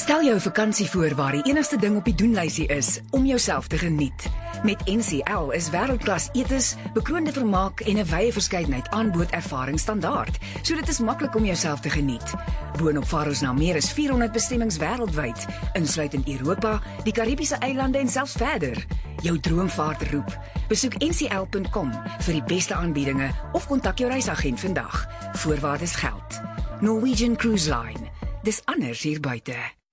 Stel jou vakansie voor waar die enigste ding op die doenlysie is om jouself te geniet. Met NCL is wêreldklas etes, bekroonde vermaak en 'n wye verskeidenheid aanbodervaring standaard, so dit is maklik om jouself te geniet. Boonop vaar ons na meer as 400 bestemmings wêreldwyd, insluitend Europa, die Karibiese eilande en selfs verder. Jou droomvaart roep. Besoek ncl.com vir die beste aanbiedinge of kontak jou reisagent vandag. Voorwaardes geld. Norwegian Cruise Line. Dis anders hier buite.